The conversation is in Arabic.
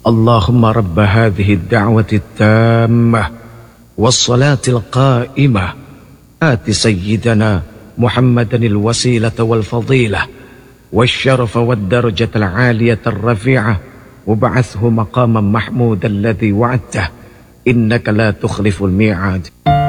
اللهم رب هذه الدعوة التامة والصلاة القائمة آت سيدنا محمدا الوسيلة والفضيلة والشرف والدرجة العالية الرفيعة وابعثه مقاما محمودا الذي وعدته إنك لا تخلف الميعاد.